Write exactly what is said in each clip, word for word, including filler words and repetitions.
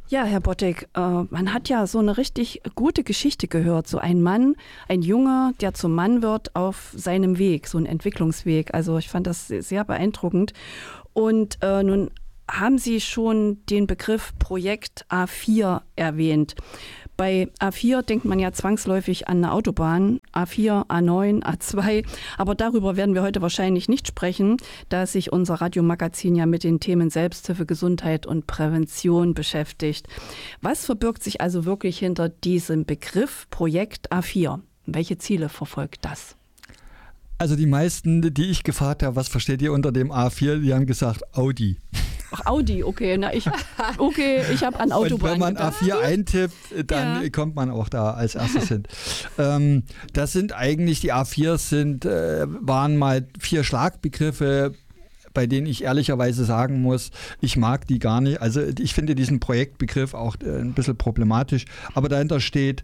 Ja, Herr Bottek, äh, man hat ja so eine richtig gute Geschichte gehört. So ein Mann, ein Junge, der zum Mann wird auf seinem Weg, so ein Entwicklungsweg. Also ich fand das sehr beeindruckend. Und äh, nun haben Sie schon den Begriff Projekt A vier erwähnt. Bei A vier denkt man ja zwangsläufig an eine Autobahn, A vier, A neun, A zwei, aber darüber werden wir heute wahrscheinlich nicht sprechen, da sich unser Radiomagazin ja mit den Themen Selbsthilfe, Gesundheit und Prävention beschäftigt. Was verbirgt sich also wirklich hinter diesem Begriff Projekt A vier? Welche Ziele verfolgt das? Also die meisten, die ich gefragt habe, was versteht ihr unter dem A vier, die haben gesagt Audi. Ach, Audi, okay. Na, ich, okay, ich habe an Autobahn Und wenn man gedacht. A vier eintippt, dann ja. kommt man auch da als erstes hin. ähm, das sind eigentlich, die A vier sind, äh, waren mal vier Schlagbegriffe, bei denen ich ehrlicherweise sagen muss, ich mag die gar nicht. Also ich finde diesen Projektbegriff auch äh, ein bisschen problematisch. Aber dahinter steht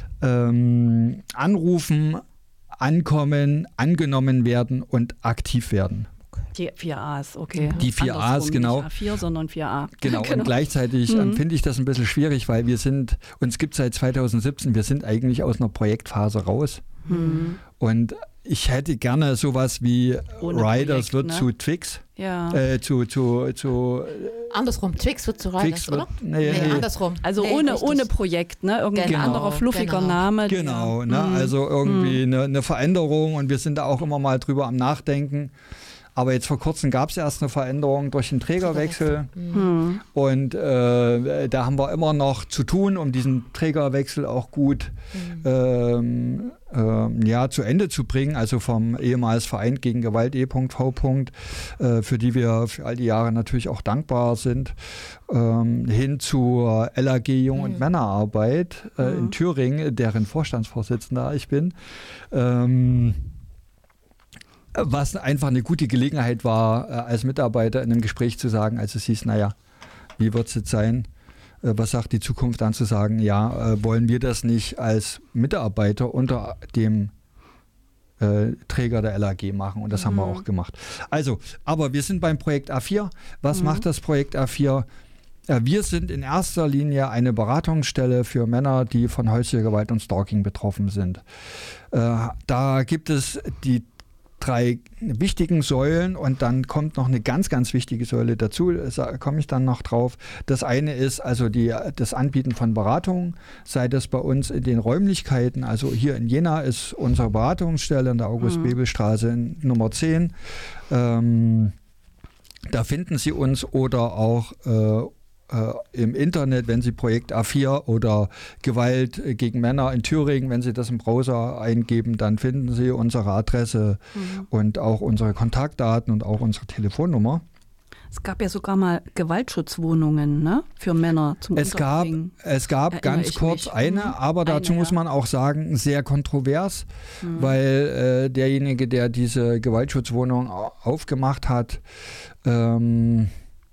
ähm, anrufen, ankommen, angenommen werden und aktiv werden. Die vier A's, okay. Die vier Andersrum, A's, genau. Nicht A vier, sondern vier A. Genau, genau. Und gleichzeitig mhm. empfinde ich das ein bisschen schwierig, weil wir sind, uns gibt seit zweitausendsiebzehn, wir sind eigentlich aus einer Projektphase raus. Mhm. Und ich hätte gerne sowas wie Ohne Riders Projekt, wird ne? zu Twix. Ja. Äh, zu, zu, zu Andersrum, Twix wird zu Riders, Twix wird, oder? Nee, nee, nee, andersrum. Also nee, ohne, richtig. ohne Projekt, ne? Irgendwie genau. ein anderer fluffiger genau. Name. Genau, ja. ne? mhm. Also irgendwie mhm. eine, eine Veränderung und wir sind da auch immer mal drüber am Nachdenken. Aber jetzt vor kurzem gab es erst eine Veränderung durch den Trägerwechsel mhm. und äh, da haben wir immer noch zu tun, um diesen Trägerwechsel auch gut mhm. ähm, äh, ja, zu Ende zu bringen, also vom ehemals Verein gegen Gewalt E V, äh, für die wir für all die Jahre natürlich auch dankbar sind, ähm, hin zur L A G Jung- und mhm. Männerarbeit äh, mhm. in Thüringen, deren Vorstandsvorsitzender ich bin. Ähm, Was einfach eine gute Gelegenheit war, als Mitarbeiter in einem Gespräch zu sagen, als es hieß, naja, wie wird es jetzt sein? Was sagt die Zukunft dann zu sagen, ja, wollen wir das nicht als Mitarbeiter unter dem äh, Träger der L A G machen? Und das mhm. haben wir auch gemacht. Also, aber wir sind beim Projekt A vier. Was mhm. macht das Projekt A vier? Wir sind in erster Linie eine Beratungsstelle für Männer, die von häuslicher Gewalt und Stalking betroffen sind. Äh, da gibt es die drei wichtigen Säulen und dann kommt noch eine ganz, ganz wichtige Säule dazu, da komme ich dann noch drauf. Das eine ist also die, das Anbieten von Beratungen, sei das bei uns in den Räumlichkeiten, also hier in Jena ist unsere Beratungsstelle in der August-Bebel-Straße Nummer zehn. Ähm, da finden Sie uns oder auch äh, Äh, im Internet, wenn Sie Projekt A vier oder Gewalt gegen Männer in Thüringen, wenn Sie das im Browser eingeben, dann finden Sie unsere Adresse mhm. und auch unsere Kontaktdaten und auch unsere Telefonnummer. Es gab ja sogar mal Gewaltschutzwohnungen, ne, für Männer zum Es gab, es gab Erinnere ganz kurz mich. eine, aber dazu eine, muss man auch sagen, sehr kontrovers, mhm. weil äh, derjenige, der diese Gewaltschutzwohnung aufgemacht hat, ähm,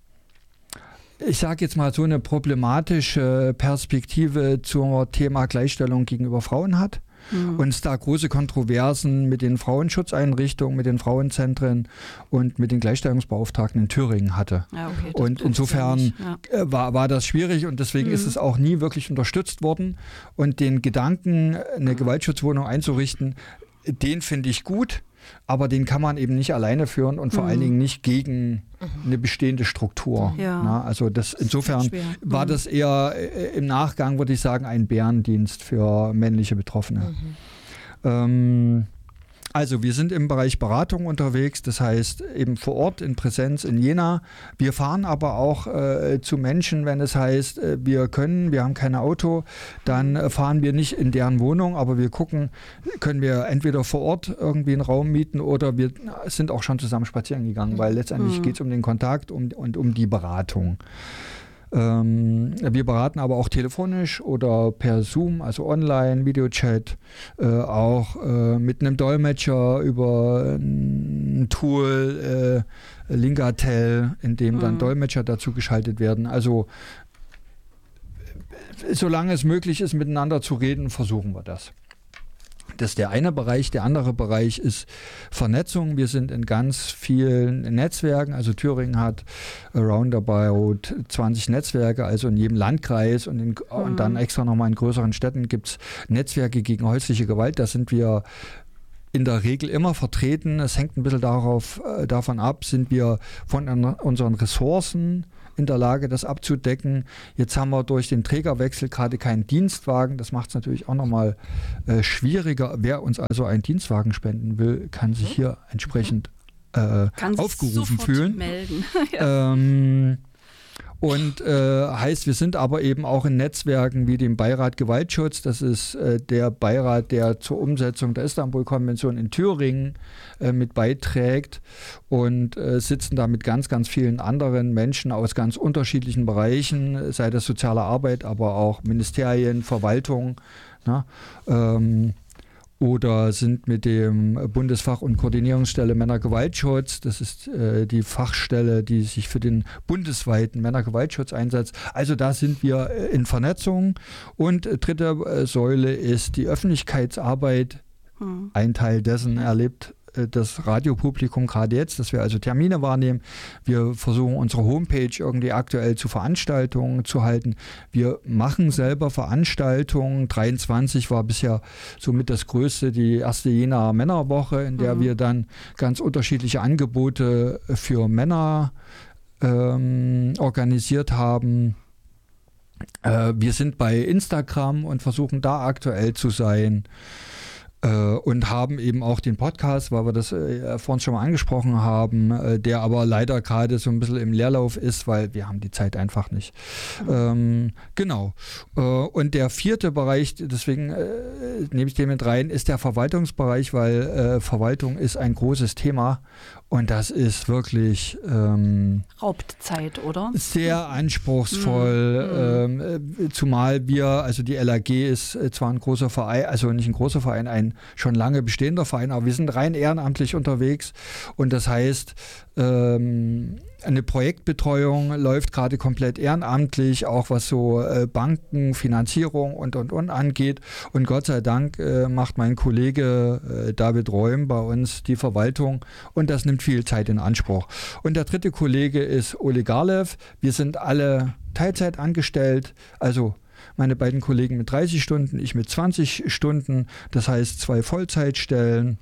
ich sage jetzt mal so eine problematische Perspektive zum Thema Gleichstellung gegenüber Frauen hat mhm. und es da große Kontroversen mit den Frauenschutzeinrichtungen, mit den Frauenzentren und mit den Gleichstellungsbeauftragten in Thüringen hatte. Ja, okay, und insofern ja ja. war, war das schwierig und deswegen mhm. ist es auch nie wirklich unterstützt worden. Und den Gedanken, eine Gewaltschutzwohnung einzurichten, den finde ich gut. Aber den kann man eben nicht alleine führen und vor mhm. allen Dingen nicht gegen eine bestehende Struktur. Ja. Na, also das, insofern das war mhm. das eher äh, im Nachgang, würde ich sagen, ein Bärendienst für männliche Betroffene. Mhm. Ähm, also wir sind im Bereich Beratung unterwegs, das heißt eben vor Ort in Präsenz in Jena. Wir fahren aber auch äh, zu Menschen, wenn es heißt, äh, wir können, wir haben kein Auto, dann äh, fahren wir nicht in deren Wohnung, aber wir gucken, können wir entweder vor Ort irgendwie einen Raum mieten oder wir sind auch schon zusammen spazieren gegangen, weil letztendlich mhm. geht es um den Kontakt um, und um die Beratung. Ähm, wir beraten aber auch telefonisch oder per Zoom, also online, Videochat, äh, auch äh, mit einem Dolmetscher über ein Tool, äh, Linkatel, in dem dann mhm. Dolmetscher dazu geschaltet werden. Also solange es möglich ist, miteinander zu reden, versuchen wir das. Das ist der eine Bereich. Der andere Bereich ist Vernetzung. Wir sind in ganz vielen Netzwerken. Also Thüringen hat roundabout zwanzig Netzwerke, also in jedem Landkreis und, in, mhm. und dann extra nochmal in größeren Städten gibt es Netzwerke gegen häusliche Gewalt. Da sind wir in der Regel immer vertreten. Es hängt ein bisschen darauf, äh, davon ab, sind wir von an, unseren Ressourcen in der Lage, das abzudecken. Jetzt haben wir durch den Trägerwechsel gerade keinen Dienstwagen. Das macht es natürlich auch nochmal äh, schwieriger. Wer uns also einen Dienstwagen spenden will, kann sich hier entsprechend äh, kann aufgerufen sich fühlen. Melden. ja. ähm, Und äh, heißt, wir sind aber eben auch in Netzwerken wie dem Beirat Gewaltschutz. Das ist äh, der Beirat, der zur Umsetzung der Istanbul-Konvention in Thüringen äh, mit beiträgt und äh, sitzen da mit ganz, ganz vielen anderen Menschen aus ganz unterschiedlichen Bereichen, sei das soziale Arbeit, aber auch Ministerien, Verwaltung, ne? ähm, oder sind mit dem Bundesfach- und Koordinierungsstelle Männergewaltschutz, das ist äh, die Fachstelle, die sich für den bundesweiten Männergewaltschutz einsetzt. Also da sind wir äh, in Vernetzung. Und äh, dritte äh, Säule ist die Öffentlichkeitsarbeit. Hm. Ein Teil dessen erlebt äh, das Radiopublikum gerade jetzt, dass wir also Termine wahrnehmen. Wir versuchen unsere Homepage irgendwie aktuell zu Veranstaltungen zu halten. Wir machen selber Veranstaltungen. dreiundzwanzig war bisher somit das größte, die erste Jenaer Männerwoche, in der mhm. wir dann ganz unterschiedliche Angebote für Männer ähm, organisiert haben. Äh, wir sind bei Instagram und versuchen da aktuell zu sein. Und haben eben auch den Podcast, weil wir das äh, vorhin schon mal angesprochen haben, äh, der aber leider gerade so ein bisschen im Leerlauf ist, weil wir haben die Zeit einfach nicht. Mhm. Ähm, genau. Äh, und der vierte Bereich, deswegen äh, nehme ich den mit rein, ist der Verwaltungsbereich, weil äh, Verwaltung ist ein großes Thema und das ist wirklich ähm, raubt Zeit, oder? Sehr anspruchsvoll, mhm. ähm, zumal wir, also die L A G ist zwar ein großer Verein, also nicht ein großer Verein, ein schon lange bestehender Verein, aber wir sind rein ehrenamtlich unterwegs und das heißt, ähm, eine Projektbetreuung läuft gerade komplett ehrenamtlich, auch was so äh, Banken, Finanzierung und und und angeht. Und Gott sei Dank äh, macht mein Kollege äh, David Räum bei uns die Verwaltung und das nimmt viel Zeit in Anspruch. Und der dritte Kollege ist Ole Garlev. Wir sind alle Teilzeit angestellt, also meine beiden Kollegen mit dreißig Stunden, ich mit zwanzig Stunden, das heißt zwei Vollzeitstellen.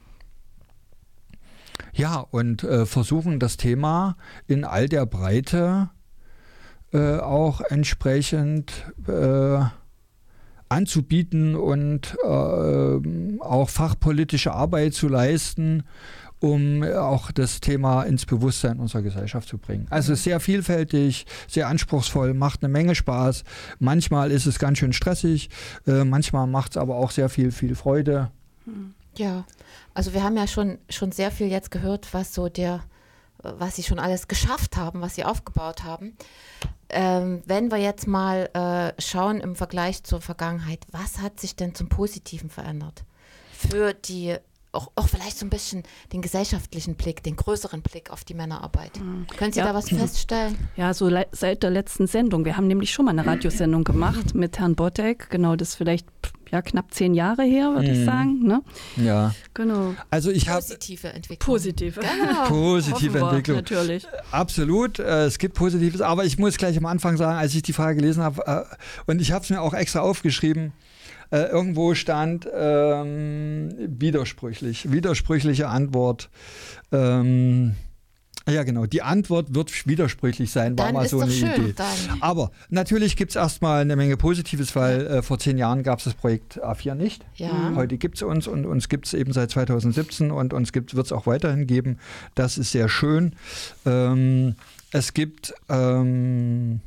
Ja, und äh, versuchen das Thema in all der Breite äh, auch entsprechend äh, anzubieten und äh, auch fachpolitische Arbeit zu leisten, um auch das Thema ins Bewusstsein unserer Gesellschaft zu bringen. Also sehr vielfältig, sehr anspruchsvoll, macht eine Menge Spaß. Manchmal ist es ganz schön stressig, äh, manchmal macht es aber auch sehr viel, viel Freude. Ja, also wir haben ja schon, schon sehr viel jetzt gehört, was so der, was sie schon alles geschafft haben, was sie aufgebaut haben. Ähm, wenn wir jetzt mal äh, schauen im Vergleich zur Vergangenheit, was hat sich denn zum Positiven verändert? Für die Auch, auch vielleicht so ein bisschen den gesellschaftlichen Blick, den größeren Blick auf die Männerarbeit. Mhm. Können Sie ja. da was feststellen? Ja, so le- seit der letzten Sendung. Wir haben nämlich schon mal eine Radiosendung gemacht mit Herrn Bottek. Genau, das ist vielleicht ja, knapp zehn Jahre her, würde mhm. ich sagen. Ne? Ja. Genau. Also ich habe positive Entwicklung. Positive. Genau. Positive Offenbar, Entwicklung. Natürlich. Absolut. Äh, es gibt Positives, aber ich muss gleich am Anfang sagen, als ich die Frage gelesen habe, äh, und ich habe es mir auch extra aufgeschrieben, Äh, irgendwo stand ähm, widersprüchlich, widersprüchliche Antwort. Ähm, ja genau, die Antwort wird widersprüchlich sein, war dann mal ist so doch eine schön, Idee. dann. Aber natürlich gibt es erstmal eine Menge Positives, weil äh, vor zehn Jahren gab es das Projekt A vier nicht. Ja. Heute gibt es uns und uns gibt es eben seit zweitausendsiebzehn und uns wird es auch weiterhin geben. Das ist sehr schön. Ähm, es gibt ähm,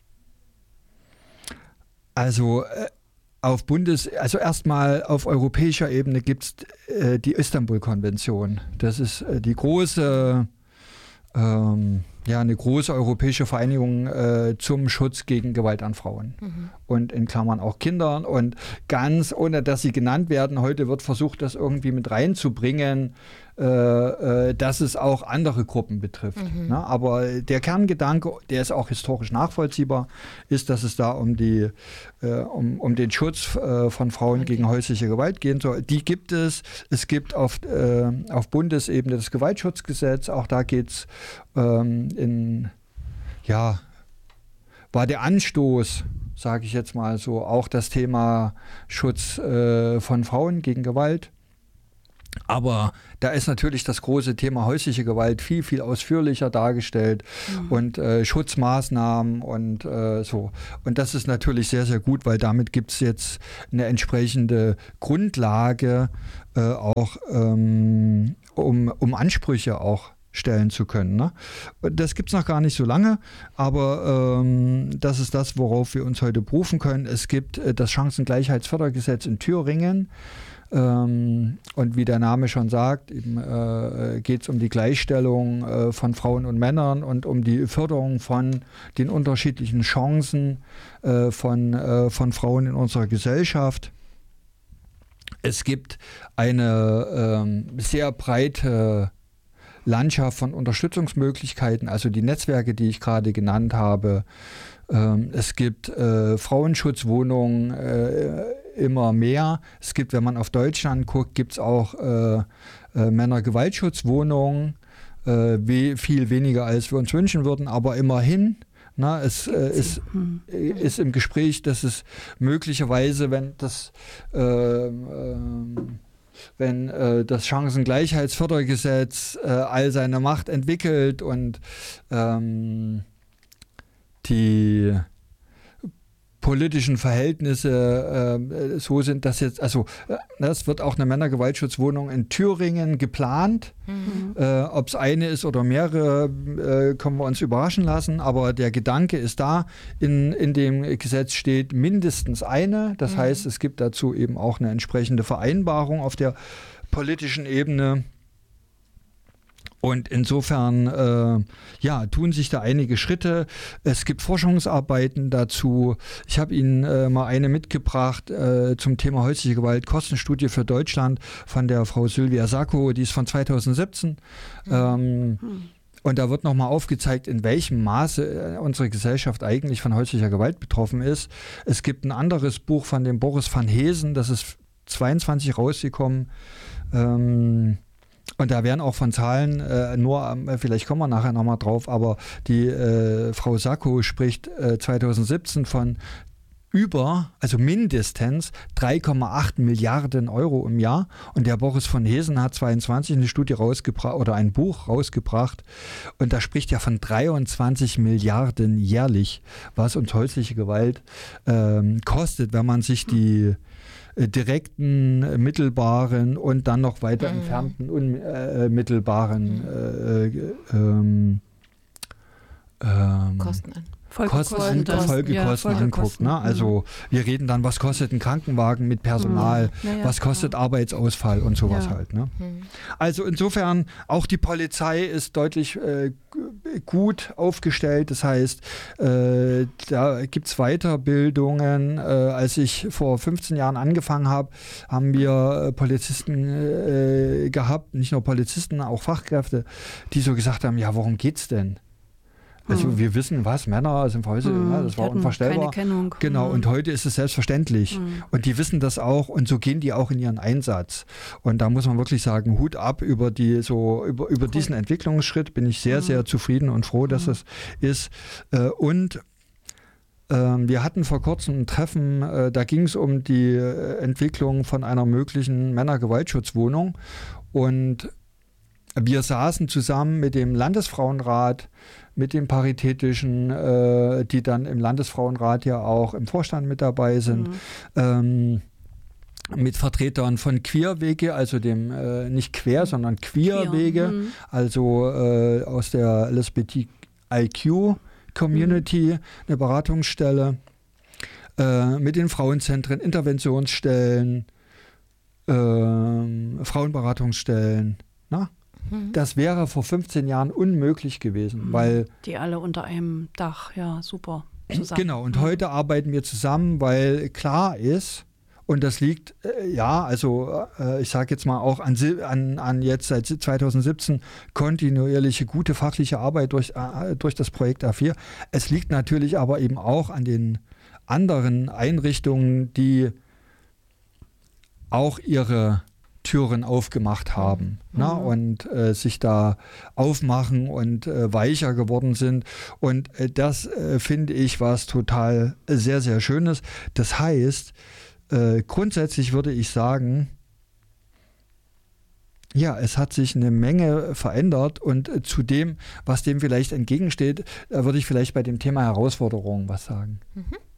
also äh, auf Bundes-, also erstmal auf europäischer Ebene gibt es äh, die Istanbul-Konvention. Das ist äh, die große, ähm, ja, eine große europäische Vereinigung äh, zum Schutz gegen Gewalt an Frauen. Mhm. Und in Klammern auch Kindern. Und ganz ohne, dass sie genannt werden, heute wird versucht, das irgendwie mit reinzubringen. äh, äh, dass es auch andere Gruppen betrifft. Mhm. Ne? Aber der Kerngedanke, der ist auch historisch nachvollziehbar, ist, dass es da um, die, äh, um, um den Schutz äh, von Frauen okay. gegen häusliche Gewalt gehen soll. Die gibt es. Es gibt auf, äh, auf Bundesebene das Gewaltschutzgesetz. Auch da geht es ähm, in, ja, war der Anstoß, sage ich jetzt mal so, auch das Thema Schutz äh, von Frauen gegen Gewalt. Aber da ist natürlich das große Thema häusliche Gewalt viel, viel ausführlicher dargestellt mhm. und äh, Schutzmaßnahmen und äh, so. Und das ist natürlich sehr, sehr gut, weil damit gibt es jetzt eine entsprechende Grundlage, äh, auch ähm, um, um Ansprüche auch stellen zu können. Ne? Das gibt es noch gar nicht so lange, aber ähm, das ist das, worauf wir uns heute berufen können. Es gibt äh, das Chancengleichheitsfördergesetz in Thüringen. Ähm, und wie der Name schon sagt, eben äh, geht es um die Gleichstellung äh, von Frauen und Männern und um die Förderung von den unterschiedlichen Chancen äh, von, äh, von Frauen in unserer Gesellschaft. Es gibt eine ähm, sehr breite Landschaft von Unterstützungsmöglichkeiten, also die Netzwerke, die ich gerade genannt habe. Ähm, es gibt äh, Frauenschutzwohnungen äh, immer mehr. Es gibt, wenn man auf Deutschland guckt, gibt es auch äh, äh, Männergewaltschutzwohnungen, äh, we- viel weniger als wir uns wünschen würden, aber immerhin. Na, es äh, ist, äh, ist im Gespräch, dass es möglicherweise, wenn das äh, äh, wenn äh, das Chancengleichheitsfördergesetz äh, all seine Macht entwickelt und ähm, die politischen Verhältnisse äh, so sind, dass jetzt, also es wird auch eine Männergewaltschutzwohnung in Thüringen geplant. Mhm. Äh, ob es eine ist oder mehrere, äh, können wir uns überraschen lassen, aber der Gedanke ist da, in, in dem Gesetz steht mindestens eine, das mhm. heißt, es gibt dazu eben auch eine entsprechende Vereinbarung auf der politischen Ebene. Und insofern äh, ja, tun sich da einige Schritte. Es gibt Forschungsarbeiten dazu. Ich habe Ihnen äh, mal eine mitgebracht äh, zum Thema häusliche Gewalt, Kostenstudie für Deutschland von der Frau Sylvia Sacco, die ist von zweitausendsiebzehn. Mhm. Ähm, und da wird nochmal aufgezeigt, in welchem Maße unsere Gesellschaft eigentlich von häuslicher Gewalt betroffen ist. Es gibt ein anderes Buch von dem Boris van Heesen, das ist zweiundzwanzig rausgekommen. Ähm, Und da werden auch von Zahlen, äh, nur, äh, vielleicht kommen wir nachher nochmal drauf, aber die äh, Frau Sacco spricht äh, zweitausendsiebzehn von über, also mindestens drei Komma acht Milliarden Euro im Jahr. Und der Boris von Heesen hat zweiundzwanzig eine Studie rausgebracht oder ein Buch rausgebracht. Und da spricht er von dreiundzwanzig Milliarden jährlich, was uns häusliche Gewalt ähm, kostet, wenn man sich die direkten, mittelbaren und dann noch weiter mhm. entfernten unmittelbaren äh, äh, ähm, ähm, Kosten an. Folgekosten, Folgekosten, Folgekosten ja, anguckt. Folgekosten. Ne? Also wir reden dann, was kostet ein Krankenwagen mit Personal, mhm. naja, was kostet klar. Arbeitsausfall und sowas ja. halt. Ne? Mhm. Also insofern, auch die Polizei ist deutlich äh, gut aufgestellt. Das heißt, äh, da gibt es Weiterbildungen. Äh, als ich vor fünfzehn Jahren angefangen habe, haben wir äh, Polizisten äh, gehabt, nicht nur Polizisten, auch Fachkräfte, die so gesagt haben, ja, worum geht's denn? Also hm. wir wissen, was, Männer sind Häuser, hm. ja, das war unvorstellbar. Keine Kennung. Genau, hm. und heute ist es selbstverständlich. Hm. Und die wissen das auch und so gehen die auch in ihren Einsatz. Und da muss man wirklich sagen, Hut ab über die so über, über cool. diesen Entwicklungsschritt. Bin ich sehr, hm. sehr zufrieden und froh, dass hm. es ist. Und ähm, wir hatten vor kurzem ein Treffen, äh, da ging es um die äh, Entwicklung von einer möglichen Männergewaltschutzwohnung. Und wir saßen zusammen mit dem Landesfrauenrat, mit den Paritätischen, äh, die dann im Landesfrauenrat ja auch im Vorstand mit dabei sind, mhm. ähm, mit Vertretern von Queerwege, also dem äh, nicht quer, sondern Queerwege, Queer. mhm. also äh, aus der L G B T I Q-Community, mhm. eine Beratungsstelle, äh, mit den Frauenzentren, Interventionsstellen, äh, Frauenberatungsstellen, na? Das wäre vor fünfzehn Jahren unmöglich gewesen, mhm. weil... Die alle unter einem Dach, ja, super. Zusammen. Genau, und mhm. heute arbeiten wir zusammen, weil klar ist, Und das liegt, äh, ja, also äh, ich sage jetzt mal auch an, an, an jetzt seit zweitausendsiebzehn kontinuierliche gute fachliche Arbeit durch, äh, durch das Projekt A vier. Es liegt natürlich aber eben auch an den anderen Einrichtungen, die auch ihre Türen aufgemacht haben, mhm. ne, und äh, sich da aufmachen und äh, weicher geworden sind. Und äh, das äh, finde ich was total äh, sehr, sehr Schönes. Das heißt, äh, grundsätzlich würde ich sagen, ja, es hat sich eine Menge verändert und äh, zu dem, was dem vielleicht entgegensteht, äh, würde ich vielleicht bei dem Thema Herausforderungen was sagen. Mhm.